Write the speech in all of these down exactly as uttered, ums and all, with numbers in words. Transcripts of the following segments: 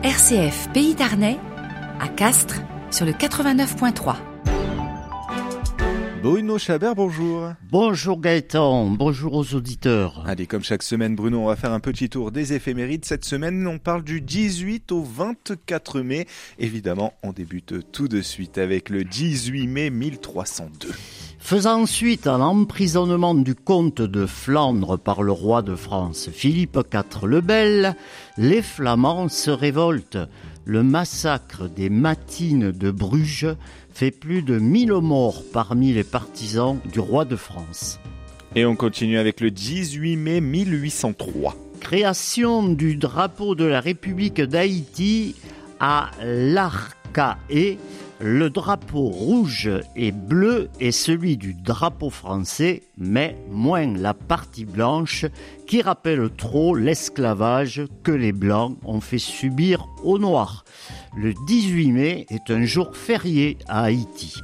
R C F Pays d'Arnais, à Castres, sur le quatre-vingt-neuf point trois. Bruno Chabert, bonjour. Bonjour Gaëtan, bonjour aux auditeurs. Allez, comme chaque semaine, Bruno, on va faire un petit tour des éphémérides. Cette semaine, on parle du dix-huit au vingt-quatre mai. Évidemment, on débute tout de suite avec le dix-huit mai mille trois cent deux. Faisant suite à l'emprisonnement du comte de Flandre par le roi de France, Philippe quatre le Bel, les Flamands se révoltent. Le massacre des Matines de Bruges fait plus de mille morts parmi les partisans du roi de France. Et on continue avec le dix-huit mai mille huit cent trois. Création du drapeau de la République d'Haïti à l'Arcahaie. Le drapeau rouge et bleu est celui du drapeau français, mais moins la partie blanche qui rappelle trop l'esclavage que les Blancs ont fait subir aux Noirs. Le dix-huit mai est un jour férié à Haïti.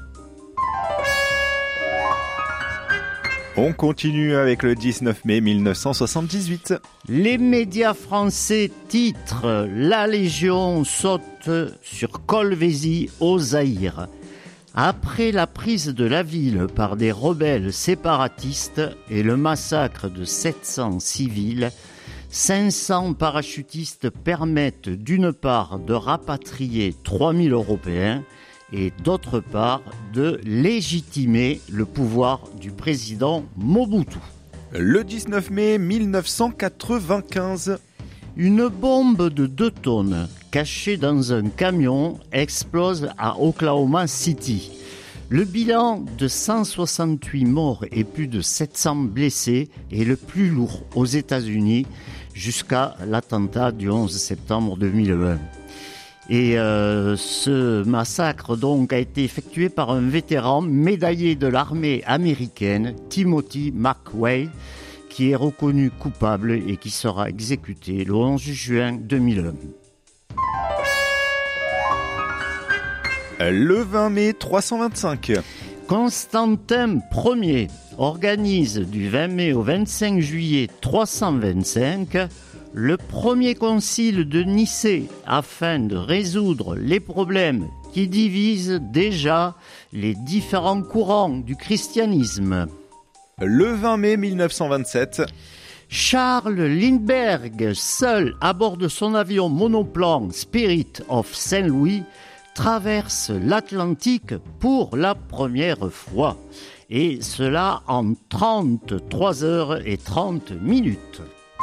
On continue avec le dix-neuf mai mille neuf cent soixante-dix-huit. Les médias français titrent « La Légion saute sur Colvézi au Zaïre ». Après la prise de la ville par des rebelles séparatistes et le massacre de sept cents civils, cinq cents parachutistes permettent d'une part de rapatrier trois mille Européens et d'autre part de légitimer le pouvoir du président Mobutu. Le dix-neuf mai mille neuf cent quatre-vingt-quinze. Une bombe de deux tonnes cachée dans un camion explose à Oklahoma City. Le bilan de cent soixante-huit morts et plus de sept cents blessés est le plus lourd aux États-Unis jusqu'à l'attentat du onze septembre deux mille vingt. Et euh, ce massacre donc a été effectué par un vétéran médaillé de l'armée américaine, Timothy McVeigh, qui est reconnu coupable et qui sera exécuté le onze juin deux mille un. Le vingt mai trois cent vingt-cinq. Constantin Ier organise du vingt mai au vingt-cinq juillet trois cent vingt-cinq le premier concile de Nicée afin de résoudre les problèmes qui divisent déjà les différents courants du christianisme. Le vingt mai mille neuf cent vingt-sept. Charles Lindbergh, seul à bord de son avion monoplan Spirit of Saint-Louis, traverse l'Atlantique pour la première fois. Et cela en trente-trois heures et trente minutes.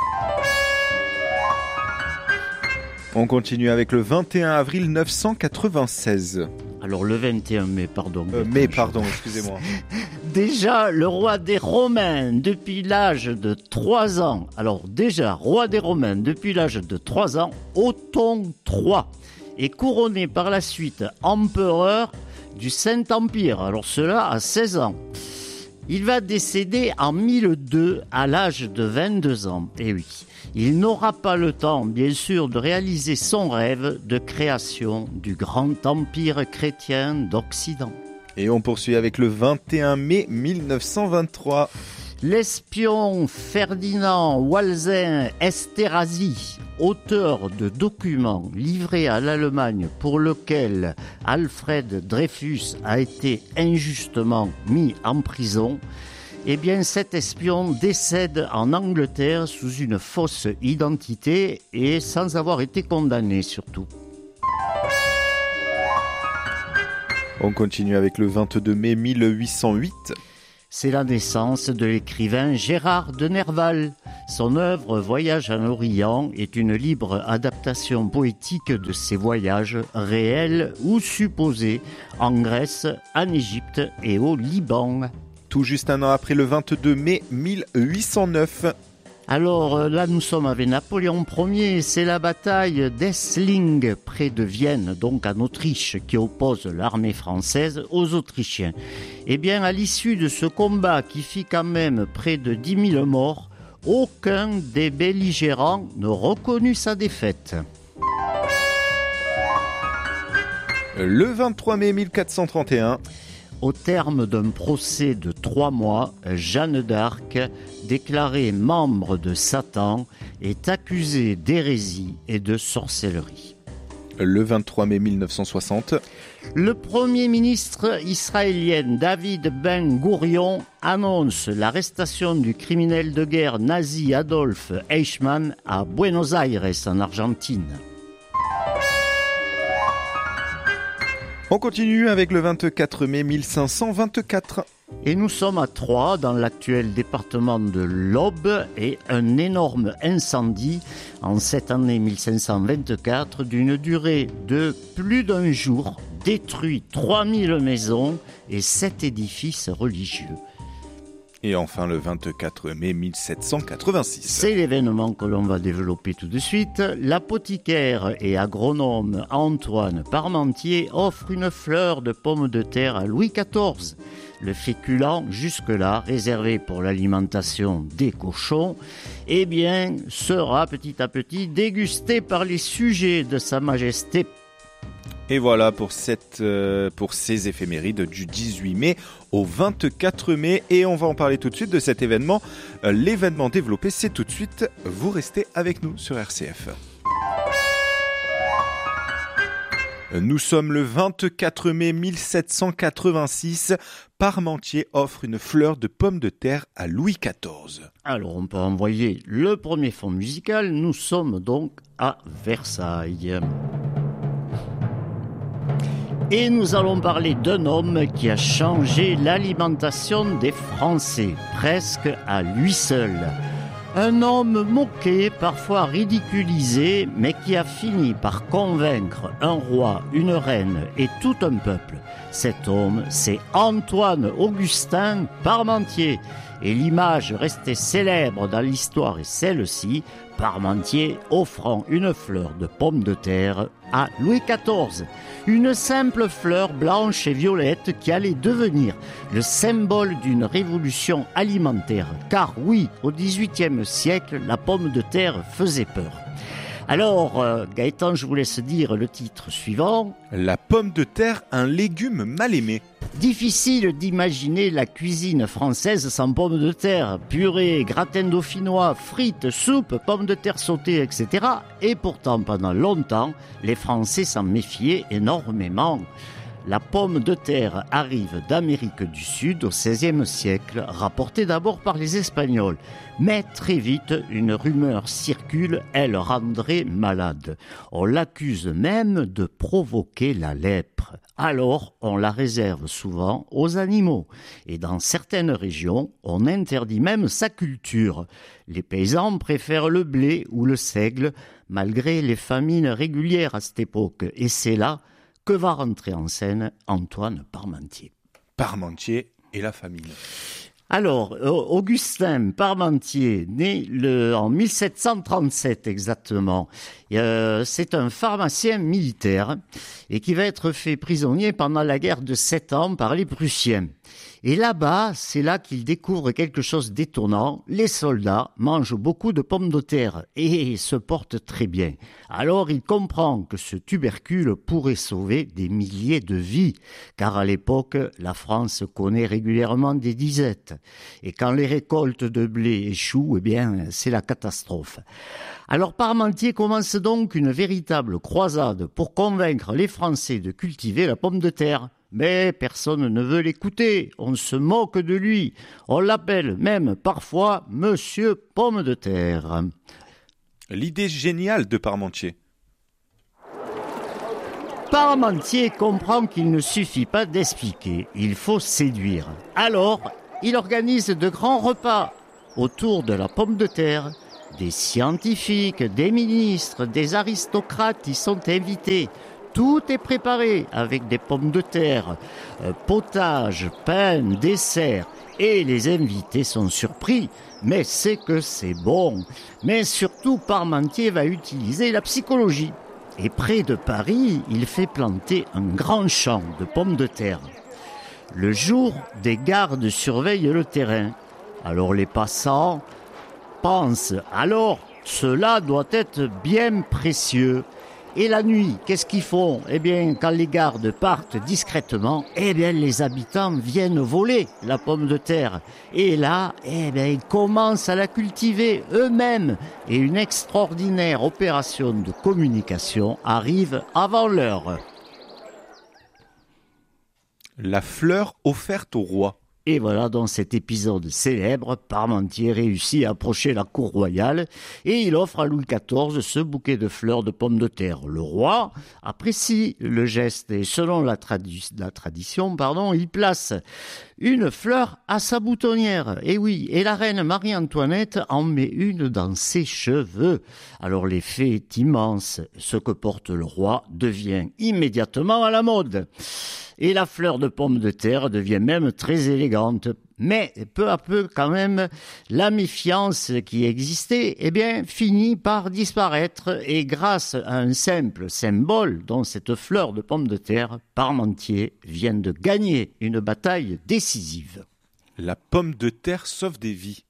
On continue avec le vingt et un avril neuf cent quatre-vingt-seize. Alors le vingt et un mai, pardon. Euh, mai, pardon, excusez-moi. Déjà, le roi des Romains, depuis l'âge de trois ans, alors déjà, roi des Romains, depuis l'âge de trois ans, Othon trois, est couronné par la suite empereur du Saint-Empire, alors cela à seize ans. Il va décéder en mille deux à l'âge de vingt-deux ans, et oui. Il n'aura pas le temps, bien sûr, de réaliser son rêve de création du grand empire chrétien d'Occident. Et on poursuit avec le vingt et un mai mille neuf cent vingt-trois. L'espion Ferdinand Walser Esterhazy, auteur de documents livrés à l'Allemagne pour lequel Alfred Dreyfus a été injustement mis en prison, eh bien, cet espion décède en Angleterre sous une fausse identité et sans avoir été condamné surtout. On continue avec le vingt-deux mai mille huit cent huit. C'est la naissance de l'écrivain Gérard de Nerval. Son œuvre Voyage en Orient est une libre adaptation poétique de ses voyages réels ou supposés en Grèce, en Égypte et au Liban. Tout juste un an après le vingt-deux mai mille huit cent neuf. Alors là, nous sommes avec Napoléon Ier, c'est la bataille d'Essling, près de Vienne, donc en Autriche, qui oppose l'armée française aux Autrichiens. Eh bien, à l'issue de ce combat qui fit quand même près de dix mille morts, aucun des belligérants ne reconnut sa défaite. Le vingt-trois mai mille quatre cent trente et un. Au terme d'un procès de trois mois, Jeanne d'Arc, déclarée membre de Satan, est accusée d'hérésie et de sorcellerie. Le vingt-trois mai mille neuf cent soixante. Le premier ministre israélien David Ben Gourion annonce l'arrestation du criminel de guerre nazi Adolf Eichmann à Buenos Aires en Argentine. On continue avec le vingt-quatre mai mille cinq cent vingt-quatre. Et nous sommes à Troyes, dans l'actuel département de l'Aube, et un énorme incendie en cette année mille cinq cent vingt-quatre d'une durée de plus d'un jour détruit trois mille maisons et sept édifices religieux. Et enfin le vingt-quatre mai mille sept cent quatre-vingt-six. C'est l'événement que l'on va développer tout de suite. L'apothicaire et agronome Antoine Parmentier offre une fleur de pomme de terre à Louis quatorze. Le féculent, jusque-là réservé pour l'alimentation des cochons, eh bien, sera petit à petit dégusté par les sujets de Sa Majesté. Et voilà pour, cette, euh, pour ces éphémérides du dix-huit mai au vingt-quatre mai. Et on va en parler tout de suite de cet événement. Euh, l'événement développé, c'est tout de suite. Vous restez avec nous sur R C F. Nous sommes le vingt-quatre mai mille sept cent quatre-vingt-six. Parmentier offre une fleur de pomme de terre à Louis quatorze. Alors on peut envoyer le premier fond musical. Nous sommes donc à Versailles. Et nous allons parler d'un homme qui a changé l'alimentation des Français, presque à lui seul. Un homme moqué, parfois ridiculisé, mais qui a fini par convaincre un roi, une reine et tout un peuple. Cet homme, c'est Antoine-Augustin Parmentier. Et l'image restée célèbre dans l'histoire est celle-ci, Parmentier offrant une fleur de pomme de terre à Louis quatorze. Une simple fleur blanche et violette qui allait devenir le symbole d'une révolution alimentaire. Car oui, au dix-huitième siècle, la pomme de terre faisait peur. Alors, euh, Gaëtan, je vous laisse dire le titre suivant. La pomme de terre, un légume mal aimé. Difficile d'imaginer la cuisine française sans pommes de terre. Purée, gratin dauphinois, frites, soupe, pommes de terre sautées, et cetera. Et pourtant, pendant longtemps, les Français s'en méfiaient énormément. La pomme de terre arrive d'Amérique du Sud au seizième siècle, rapportée d'abord par les Espagnols. Mais très vite, une rumeur circule, elle rendrait malade. On l'accuse même de provoquer la lèpre. Alors, on la réserve souvent aux animaux. Et dans certaines régions, on interdit même sa culture. Les paysans préfèrent le blé ou le seigle, malgré les famines régulières à cette époque. Et c'est là que va rentrer en scène Antoine Parmentier. Parmentier et la famille. Alors, Augustin Parmentier, né le, en mille sept cent trente-sept exactement, euh, c'est un pharmacien militaire et qui va être fait prisonnier pendant la guerre de Sept Ans par les Prussiens. Et là-bas, c'est là qu'il découvre quelque chose d'étonnant. Les soldats mangent beaucoup de pommes de terre et se portent très bien. Alors il comprend que ce tubercule pourrait sauver des milliers de vies, car à l'époque, la France connaît régulièrement des disettes. Et quand les récoltes de blé échouent, eh bien, c'est la catastrophe. Alors Parmentier commence donc une véritable croisade pour convaincre les Français de cultiver la pomme de terre. Mais personne ne veut l'écouter, on se moque de lui, on l'appelle même parfois Monsieur Pomme de Terre. L'idée géniale de Parmentier. Parmentier comprend qu'il ne suffit pas d'expliquer, il faut séduire. Alors, il organise de grands repas autour de la pomme de terre. Des scientifiques, des ministres, des aristocrates y sont invités. Tout est préparé avec des pommes de terre, euh, potage, pain, dessert. Et les invités sont surpris. Mais c'est que c'est bon. Mais surtout, Parmentier va utiliser la psychologie. Et près de Paris, il fait planter un grand champ de pommes de terre. Le jour, des gardes surveillent le terrain. Alors les passants pensent, alors, cela doit être bien précieux. Et la nuit, qu'est-ce qu'ils font? Eh bien, quand les gardes partent discrètement, eh bien, les habitants viennent voler la pomme de terre. Et là, eh bien, ils commencent à la cultiver eux-mêmes. Et une extraordinaire opération de communication arrive avant l'heure. La fleur offerte au roi. Et voilà, dans cet épisode célèbre, Parmentier réussit à approcher la cour royale et il offre à Louis quatorze ce bouquet de fleurs de pommes de terre. Le roi apprécie le geste et selon la, tradi- la tradition, pardon, il place une fleur à sa boutonnière. Et oui, et la reine Marie-Antoinette en met une dans ses cheveux. Alors l'effet est immense. Ce que porte le roi devient immédiatement à la mode. Et la fleur de pomme de terre devient même très élégante. Mais peu à peu, quand même, la méfiance qui existait, eh bien, finit par disparaître. Et grâce à un simple symbole, dont cette fleur de pomme de terre, Parmentier vient de gagner une bataille décisive. La pomme de terre sauve des vies.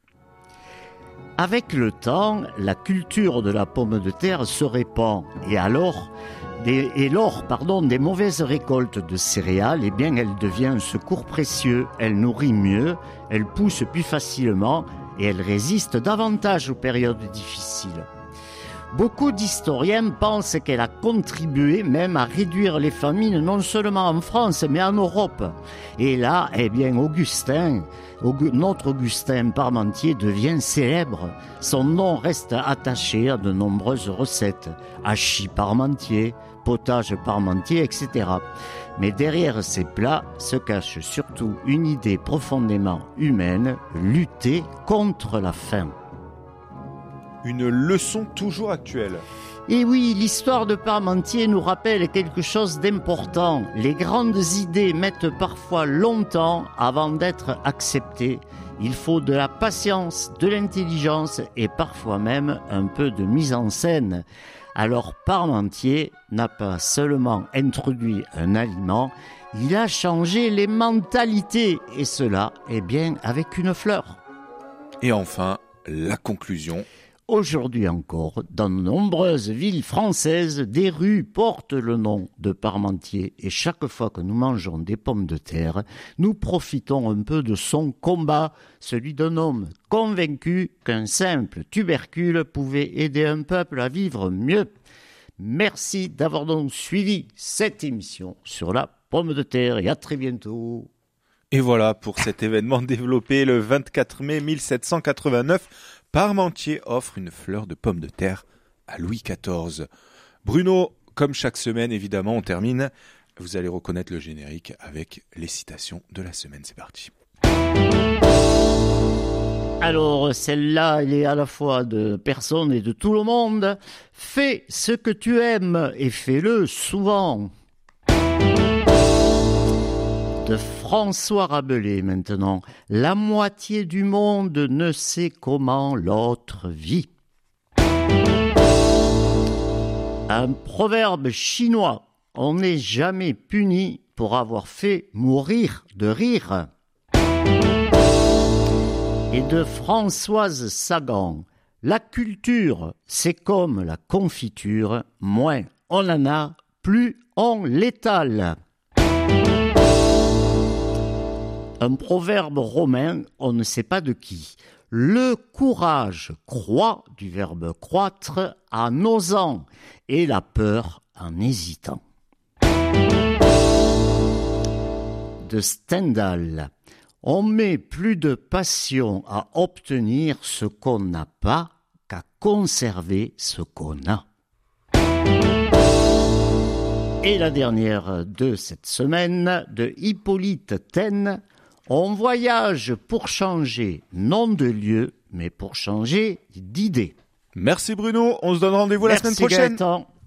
Avec le temps, la culture de la pomme de terre se répand. Et alors... Des, et lors pardon, des mauvaises récoltes de céréales, eh bien, elle devient un secours précieux. Elle nourrit mieux, elle pousse plus facilement et elle résiste davantage aux périodes difficiles. Beaucoup d'historiens pensent qu'elle a contribué même à réduire les famines, non seulement en France, mais en Europe. Et là, eh bien, Augustin, notre Augustin Parmentier devient célèbre. Son nom reste attaché à de nombreuses recettes. Hachis Parmentier, potage Parmentier, et cetera. Mais derrière ces plats se cache surtout une idée profondément humaine, lutter contre la faim. Une leçon toujours actuelle. Et oui, l'histoire de Parmentier nous rappelle quelque chose d'important. Les grandes idées mettent parfois longtemps avant d'être acceptées. Il faut de la patience, de l'intelligence et parfois même un peu de mise en scène. Alors Parmentier n'a pas seulement introduit un aliment, il a changé les mentalités. Et cela, eh bien, avec une fleur. Et enfin, la conclusion. Aujourd'hui encore, dans de nombreuses villes françaises, des rues portent le nom de Parmentier. Et chaque fois que nous mangeons des pommes de terre, nous profitons un peu de son combat, celui d'un homme convaincu qu'un simple tubercule pouvait aider un peuple à vivre mieux. Merci d'avoir donc suivi cette émission sur la pomme de terre et à très bientôt. Et voilà pour cet événement développé le vingt-quatre mai mille sept cent quatre-vingt-neuf. Parmentier offre une fleur de pomme de terre à Louis quatorze. Bruno, comme chaque semaine, évidemment, on termine. Vous allez reconnaître le générique avec les citations de la semaine. C'est parti. Alors, celle-là, elle est à la fois de personne et de tout le monde. Fais ce que tu aimes et fais-le souvent. De François Rabelais maintenant. La moitié du monde ne sait comment l'autre vit. Un proverbe chinois. On n'est jamais puni pour avoir fait mourir de rire. Et de Françoise Sagan. La culture, c'est comme la confiture. Moins on en a, plus on l'étale. Un proverbe romain, on ne sait pas de qui. Le courage croît, du verbe croître, en osant, et la peur en hésitant. De Stendhal. On met plus de passion à obtenir ce qu'on n'a pas qu'à conserver ce qu'on a. Et la dernière de cette semaine, de Hippolyte Taine. On voyage pour changer, non de lieu, mais pour changer d'idée. Merci Bruno, on se donne rendez-vous la Merci semaine prochaine. Gaëtan.